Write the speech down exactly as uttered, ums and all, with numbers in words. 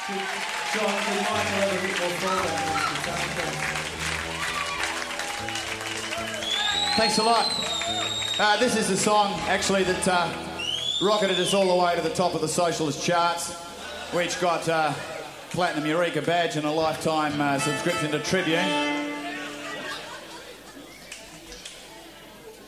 John, could Michael have a bit more forward? Thanks a lot. Uh, this is a song, actually, that uh, rocketed us all the way to the top of the socialist charts. We each got uh, Platinum Eureka badge and a lifetime uh, subscription to Tribune.